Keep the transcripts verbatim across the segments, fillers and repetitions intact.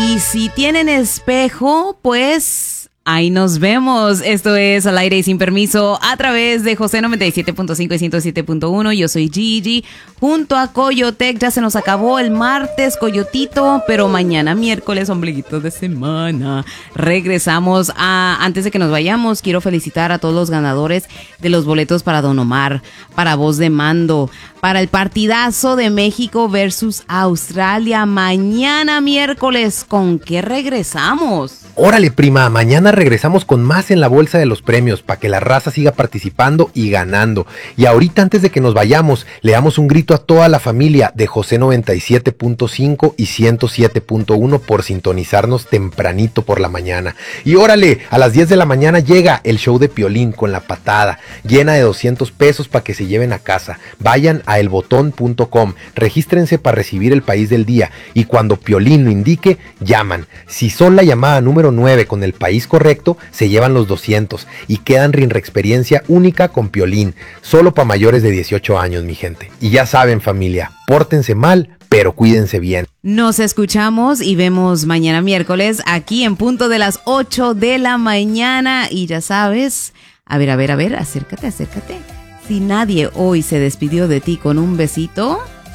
Y si tienen espejo, pues ahí nos vemos. Esto es Al Aire y Sin Permiso a través de José noventa y siete punto cinco y ciento siete punto uno. Yo soy Gigi junto a Coyotec. Ya se nos acabó el martes, Coyotito, pero mañana miércoles, ombliguito de semana, regresamos. A, antes de que nos vayamos, quiero felicitar a todos los ganadores de los boletos para Don Omar, para Voz de Mando, para el partidazo de México versus Australia. Mañana miércoles, ¿con qué regresamos? Órale, prima, mañana regresamos con más en la bolsa de los premios para que la raza siga participando y ganando. Y ahorita, antes de que nos vayamos, le damos un grito a toda la familia de José noventa y siete punto cinco y ciento siete punto uno por sintonizarnos tempranito por la mañana. Y órale, a las diez de la mañana llega el show de Piolín con La Patada, llena de doscientos pesos para que se lleven a casa. Vayan a el botón punto com, regístrense para recibir el país del día y cuando Piolín lo indique, llaman. Si son la llamada número nueve con el país correcto, se llevan los doscientos y quedan rinra experiencia única con Piolín, solo para mayores de dieciocho años, mi gente. Y ya saben, familia, pórtense mal, pero cuídense bien. Nos escuchamos y vemos mañana miércoles aquí en punto de las ocho de la mañana. Y ya sabes, a ver, a ver, a ver, acércate, acércate. Si nadie hoy se despidió de ti con un besito,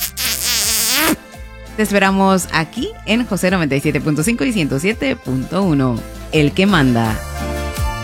te esperamos aquí en José noventa y siete punto cinco y ciento siete punto uno. El que manda.